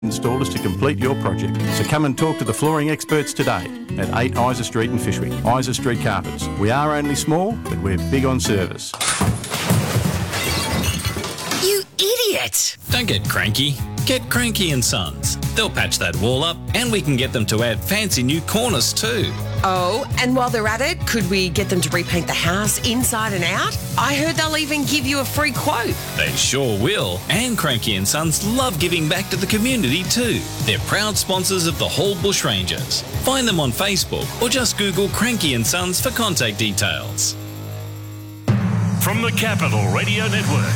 installers to complete your project. So come and talk to the flooring experts today at 8 Isa Street in Fyshwick. Isa Street Carpets. We are only small, but we're big on service. You idiot! Don't get cranky. Get Cranky and Sons. They'll patch that wall up and we can get them to add fancy new cornice too. Oh, and while they're at it, could we get them to repaint the house inside and out? I heard they'll even give you a free quote. They sure will. And Cranky and Sons love giving back to the community too. They're proud sponsors of the Hall Bushrangers. Find them on Facebook or just Google Cranky and Sons for contact details. From the Capital Radio Network,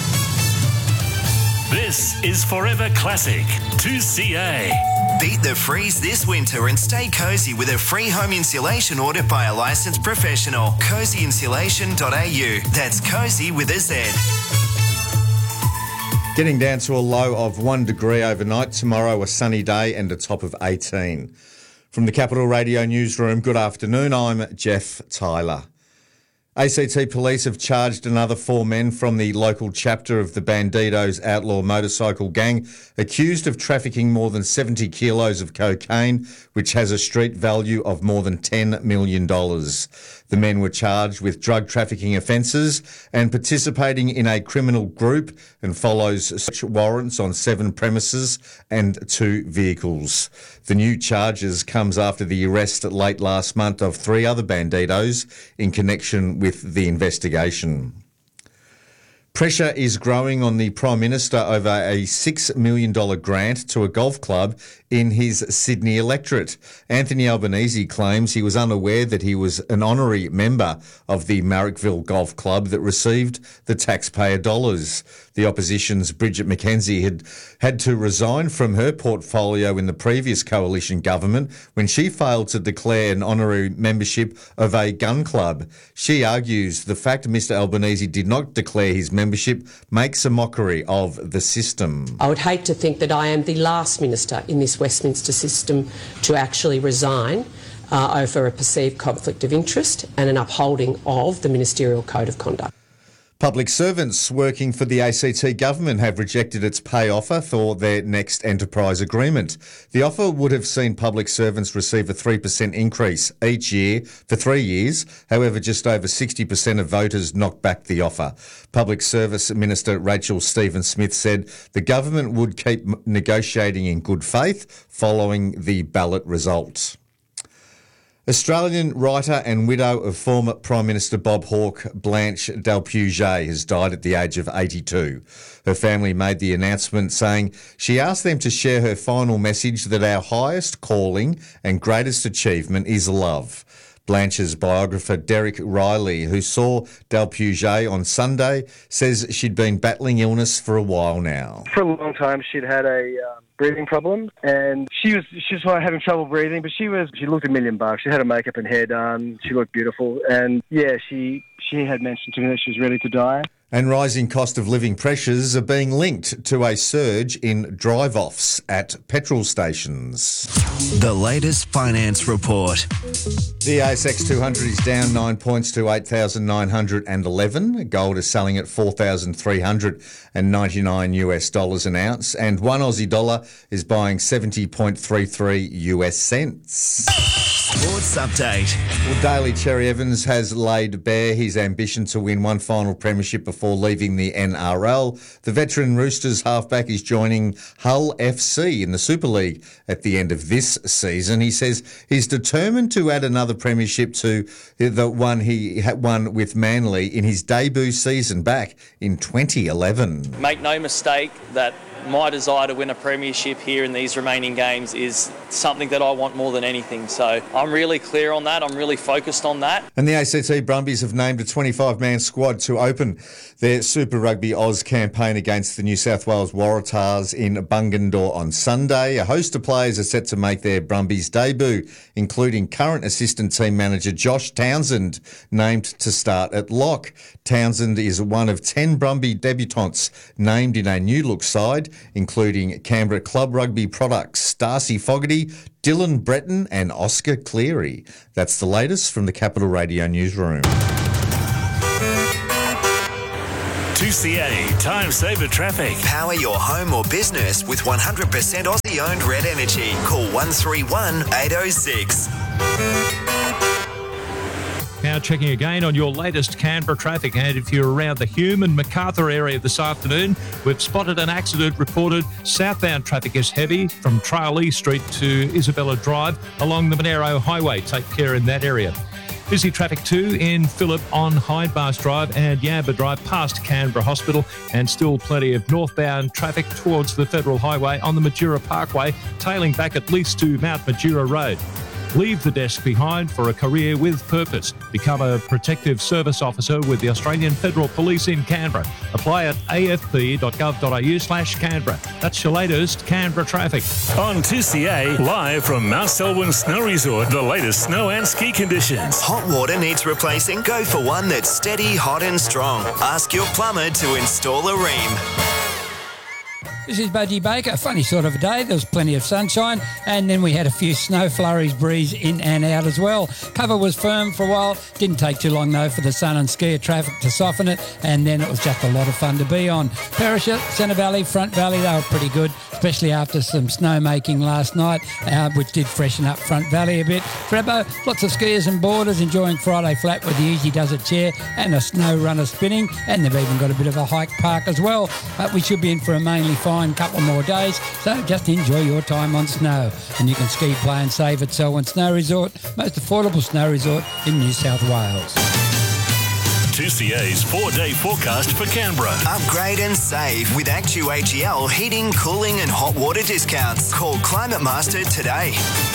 this is Forever Classic 2CA. Beat the freeze this winter and stay cosy with a free home insulation order by a licensed professional. Cozyinsulation.au. That's cozy with a Z. Getting down to a low of 1 degree overnight. Tomorrow a sunny day and a top of 18. From the Capital Radio Newsroom, good afternoon. I'm Jeff Tyler. ACT Police have charged another 4 men from the local chapter of the Bandidos outlaw motorcycle gang, accused of trafficking more than 70 kilos of cocaine, which has a street value of more than $10 million. The men were charged with drug trafficking offences and participating in a criminal group, and follows search warrants on 7 premises and 2 vehicles. The new charges comes after the arrest late last month of 3 other Bandidos in connection with the investigation. Pressure is growing on the Prime Minister over a $6 million grant to a golf club in his Sydney electorate. Anthony Albanese claims he was unaware that he was an honorary member of the Marrickville Golf Club that received the taxpayer dollars. The opposition's Bridget McKenzie had to resign from her portfolio in the previous coalition government when she failed to declare an honorary membership of a gun club. She argues the fact Mr Albanese did not declare his membership makes a mockery of the system. I would hate to think that I am the last minister in this Westminster system to actually resign over a perceived conflict of interest and an upholding of the Ministerial Code of Conduct. Public servants working for the ACT government have rejected its pay offer for their next enterprise agreement. The offer would have seen public servants receive a 3% increase each year for 3 years. However, just over 60% of voters knocked back the offer. Public Service Minister Rachel Stephen-Smith said the government would keep negotiating in good faith following the ballot result. Australian writer and widow of former Prime Minister Bob Hawke, Blanche Delpuget, has died at the age of 82. Her family made the announcement saying she asked them to share her final message that our highest calling and greatest achievement is love. Blanche's biographer Derek Riley, who saw Delpuget on Sunday, says she'd been battling illness for a while now. For a long time she'd had a breathing problem, and she was having trouble breathing, but she looked $1 million. She had her makeup and hair done, she looked beautiful, and yeah, she had mentioned to me that she was ready to die. And rising cost of living pressures are being linked to a surge in drive-offs at petrol stations. The latest finance report. The ASX 200 is down 9 points to 8,911. Gold is selling at $4,399 an ounce, and one Aussie dollar is buying 70.33 US cents. Sports update. Well, Daly Cherry Evans has laid bare his ambition to win one final premiership before leaving the NRL. The veteran Roosters halfback is joining Hull FC in the Super League at the end of this season. He says he's determined to add another premiership to the one he won with Manly in his debut season back in 2011. Make no mistake that my desire to win a premiership here in these remaining games is something that I want more than anything. So I'm really clear on that. I'm really focused on that. And the ACT Brumbies have named a 25-man squad to open their Super Rugby Oz campaign against the New South Wales Waratahs in Bungendore on Sunday. A host of players are set to make their Brumbies debut, including current assistant team manager Josh Townsend, named to start at lock. Townsend is one of 10 Brumby debutants named in a new-look side, including Canberra Club Rugby products Darcy Fogarty, Dylan Breton and Oscar Cleary. That's the latest from the Capital Radio Newsroom. 2CA Time Saver Traffic. Power your home or business with 100% Aussie-owned Red Energy. Call 131 806. Now checking again on your latest Canberra traffic, and if you're around the Hume and MacArthur area this afternoon, we've spotted an accident reported. Southbound traffic is heavy from Tralee Street to Isabella Drive along the Monero Highway. Take care in that area. Busy traffic too in Phillip on Hyde Bars Drive and Yamba Drive past Canberra Hospital, and still plenty of northbound traffic towards the Federal Highway on the Majura Parkway, tailing back at least to Mount Majura Road. Leave the desk behind for a career with purpose. Become a protective service officer with the Australian Federal Police in Canberra. Apply at afp.gov.au/Canberra. That's your latest Canberra traffic. On 2CA, live from Mount Selwyn Snow Resort, the latest snow and ski conditions. Hot water needs replacing? Go for one that's steady, hot and strong. Ask your plumber to install a ream. This is Budgie Baker. Funny sort of a day. There was plenty of sunshine, and then we had a few snow flurries breeze in and out as well. Cover was firm for a while. Didn't take too long, though, for the sun and skier traffic to soften it, and then it was just a lot of fun to be on. Perisher, Centre Valley, Front Valley, they were pretty good, especially after some snowmaking last night, which did freshen up Front Valley a bit. Frebo, lots of skiers and boarders enjoying Friday Flat with the Easy Does It chair and a snow runner spinning, and they've even got a bit of a hike park as well. But we should be in for a mainly fine couple more days, so just enjoy your time on snow. And you can ski, play and save at Selwyn Snow Resort, most affordable snow resort in New South Wales. 2CA's 4-day forecast for Canberra. Upgrade and save with ActuAGL heating, cooling and hot water discounts. Call Climate Master today.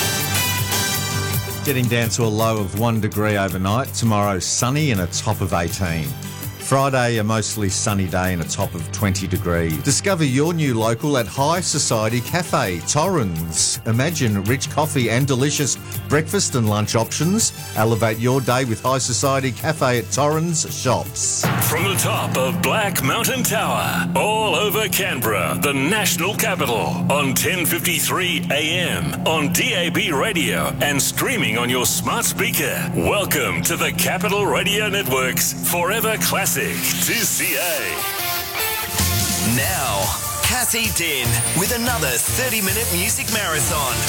Getting down to a low of 1 degree overnight. Tomorrow sunny and a top of 18. Friday, a mostly sunny day and a top of 20 degrees. Discover your new local at High Society Cafe, Torrens. Imagine rich coffee and delicious breakfast and lunch options. Elevate your day with High Society Cafe at Torrens Shops. From the top of Black Mountain Tower, all over Canberra, the national capital, on 1053 AM, on DAB radio and streaming on your smart speaker. Welcome to the Capital Radio Network's Forever Classic 2CA. Now, Kathy Din with another 30-minute music marathon.